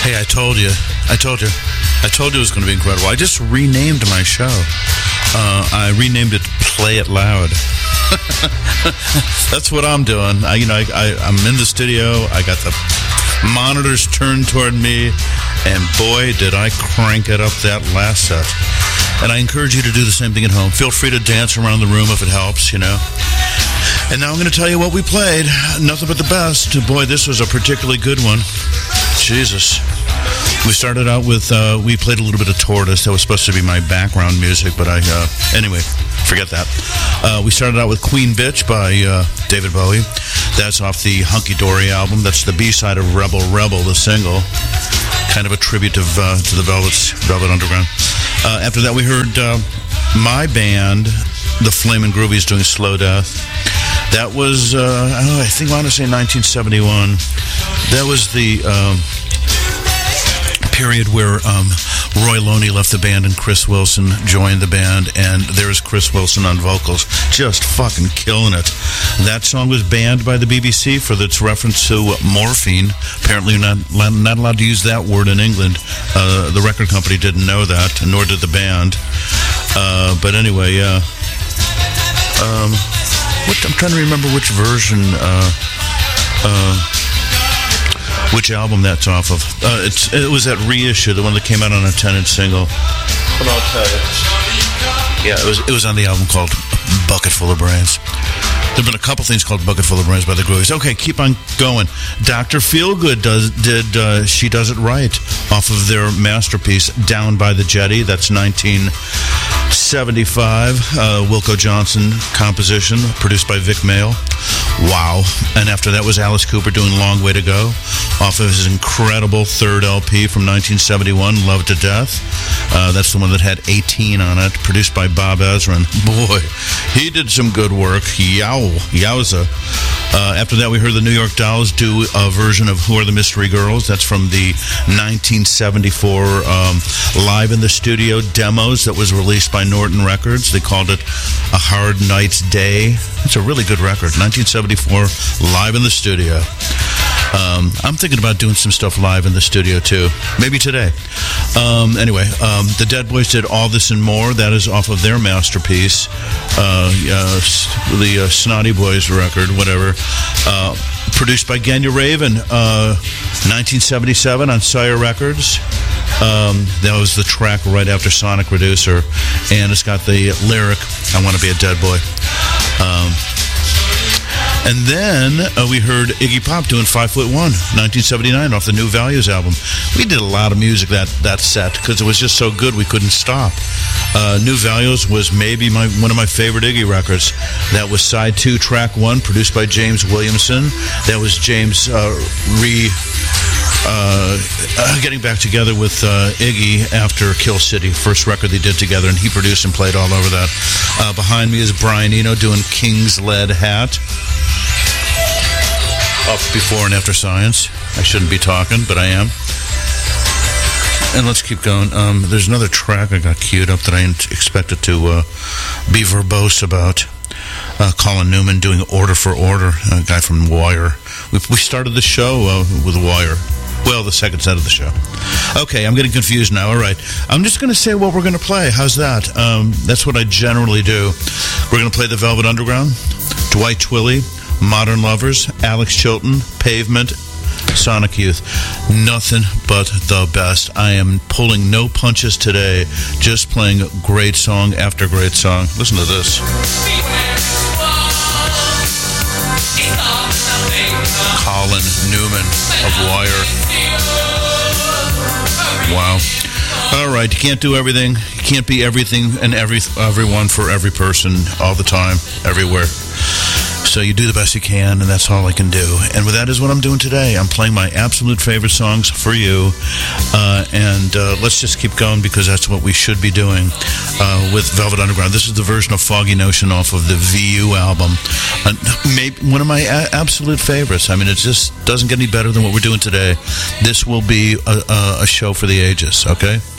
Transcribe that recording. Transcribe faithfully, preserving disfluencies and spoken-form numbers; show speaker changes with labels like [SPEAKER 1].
[SPEAKER 1] Hey, I told you. I told you. I told you it was going to be incredible. I just renamed my show. Uh, I renamed it Play It Loud. That's what I'm doing. I, you know, I, I, I'm in the studio. I got the monitors turned toward me, and boy, did I crank it up that last set. And I encourage you to do the same thing at home. Feel free to dance around the room if it helps, you know. And now I'm going to tell you what we played. Nothing but the best. Boy, this was a particularly good one. Jesus. We started out with, uh, we played a little bit of Tortoise. That was supposed to be my background music, but I, uh, anyway, forget that. Uh, we started out with Queen Bitch by uh, David Bowie. That's off the Hunky Dory album. That's the B-side of Rebel Rebel, the single. Kind of a tribute to, uh, to the Velvet's, Velvet Underground. Uh, after that, we heard uh, my band, the Flamin' Groovies, doing Slow Death. That was, uh, oh, I think I want to say nineteen seventy-one. That was the um, period where um, Roy Loney left the band and Chris Wilson joined the band, and there's Chris Wilson on vocals, just fucking killing it. That song was banned by the B B C for its reference to morphine. Apparently you're not, not allowed to use that word in England. Uh, the record company didn't know that, nor did the band. Uh, but anyway, yeah. Um, what, I'm trying to remember which version, uh, uh, which album that's off of. Uh, it's, it was that reissue, the one that came out on a ten-inch single. But I'll tell you. Yeah, it was, it was on the album called Bucket Full of Brains. There have been a couple things called Bucket Full of Brains by the Groovies. Okay, keep on going. Doctor Feelgood does, did uh, She Does It Right off of their masterpiece, Down by the Jetty. That's nineteen seventy-five. Uh, Wilco Johnson composition, produced by Vic Mail. Wow. And after that was Alice Cooper doing Long Way to Go off of his incredible third L P from nineteen seventy-one, Love to Death. Uh, that's the one that had eighteen on it, produced by Bob Ezrin. Boy, he did some good work. Yow. Yowza. Uh, after that, we heard the New York Dolls do a version of Who Are the Mystery Girls. That's from the nineteen seventy-four um, Live in the Studio demos that was released by Norton Records. They called it A Hard Night's Day. It's a really good record. nineteen seventy-four Live in the Studio. Um, I'm thinking about doing some stuff live in the studio, too. Maybe today. Um, anyway, um, the Dead Boys did All This and More. That is off of their masterpiece, uh, uh, the uh, Snotty Boys record, whatever. Uh, produced by Genya Raven, uh, nineteen seventy-seven on Sire Records. Um, that was the track right after Sonic Reducer. And it's got the lyric, I Want to Be a Dead Boy. Um... And then uh, we heard Iggy Pop doing Five Foot One, nineteen seventy-nine, off the New Values album. We did a lot of music that, that set because it was just so good we couldn't stop. Uh, New Values was maybe my one of my favorite Iggy records. That was side two, track one, produced by James Williamson. That was James uh, re... Uh, uh, getting back together with uh, Iggy after Kill City, first record they did together, and he produced and played all over that. Uh, behind me is Brian Eno doing King's Lead Hat. Up before and after Science. I shouldn't be talking, but I am. And let's keep going. Um, there's another track I got queued up that I expected to uh, be verbose about. Uh, Colin Newman doing Order for Order, a guy from Wire. We, we started the show uh, with Wire. Well, the second set of the show. Okay, I'm getting confused now. All right. I'm just going to say what we're going to play. How's that? Um, that's what I generally do. We're going to play the Velvet Underground, Dwight Twilley, Modern Lovers, Alex Chilton, Pavement, Sonic Youth. Nothing but the best. I am pulling no punches today, just playing great song after great song. Listen to this. Colin Newman of Wire. Wow. All right, you can't do everything. You can't be everything and every everyone for every person all the time, everywhere. So you do the best you can, and that's all I can do. And with that is what I'm doing today. I'm playing my absolute favorite songs for you. Uh, and uh, let's just keep going because that's what we should be doing uh, with Velvet Underground. This is the version of Foggy Notion off of the V U album. Uh, maybe one of my a- absolute favorites. I mean, it just doesn't get any better than what we're doing today. This will be a, a, a show for the ages, okay?